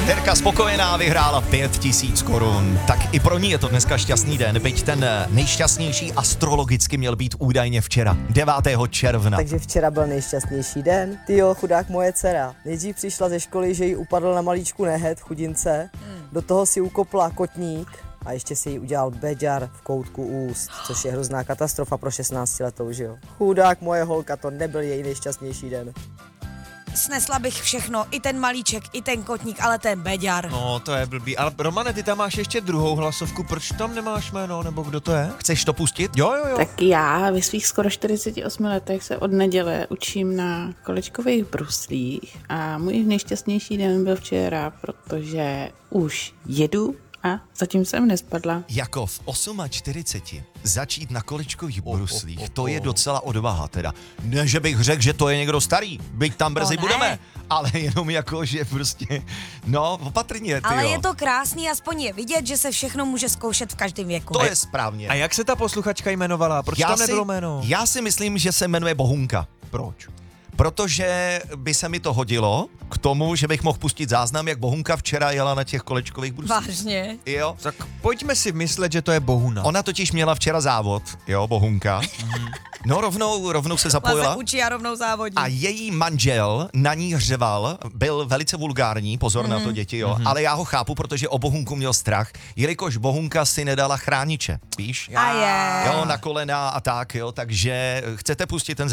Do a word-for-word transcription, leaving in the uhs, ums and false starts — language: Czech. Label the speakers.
Speaker 1: Terka spokojená, vyhrála pět tisíc korun. Tak i pro ní je to dneska šťastný den, byť ten nejšťastnější astrologicky měl být údajně včera, devátého června.
Speaker 2: Takže včera byl nejšťastnější den. Tyjo, chudák moje dcera. Nejdřív přišla ze školy, že jí upadl na malíčku nehet, chudince. Do toho si ukopla kotník a ještě si jí udělal beďar v koutku úst, což je hrozná katastrofa pro šestnáctiletou, že jo. Chudák moje holka, to nebyl její nejšťastnější den.
Speaker 3: Snesla bych všechno, i ten malíček, i ten kotník, ale ten beďar.
Speaker 4: No, to je blbý. Ale Romane, ty tam máš ještě druhou hlasovku, proč tam nemáš jméno, nebo kdo to je?
Speaker 1: Chceš to pustit?
Speaker 4: Jo, jo, jo.
Speaker 5: Tak já ve svých skoro čtyřiceti osmi letech se od neděle učím na kolečkových bruslích a můj nejšťastnější den byl včera, protože už jedu a zatím jsem nespadla.
Speaker 1: Jako v čtyřiceti osmi začít na kolečkových bruslích, to je docela odvaha teda. Ne, že bych řekl, že to je někdo starý, byť tam brzy
Speaker 3: To ne.
Speaker 1: budeme, ale jenom jako, že prostě, no, opatrně, ty
Speaker 3: Ale
Speaker 1: jo.
Speaker 3: je to krásný, aspoň je vidět, že se všechno může zkoušet v každém věku.
Speaker 1: To je správně.
Speaker 4: A jak se ta posluchačka jmenovala? Proč tam nebylo jméno?
Speaker 1: Já si myslím, že se jmenuje Bohunka.
Speaker 4: Proč?
Speaker 1: Protože by se mi to hodilo k tomu, že bych mohl pustit záznam, jak Bohunka včera jela na těch kolečkových bruslích.
Speaker 3: Vážně?
Speaker 1: Jo.
Speaker 4: Tak pojďme si myslet, že to je Bohuna.
Speaker 1: Ona totiž měla včera závod, jo, Bohunka. No rovnou, rovnou se zapojila.
Speaker 3: Se učí a rovnou závodí.
Speaker 1: A její manžel na ní hřeval, byl velice vulgární, pozor mm. na to děti, jo, mm. ale já ho chápu, protože o Bohunku měl strach, jelikož Bohunka si nedala chrániče, víš?
Speaker 3: A je.
Speaker 1: Jo, na kolena a tak, jo, takže chcete pustit ten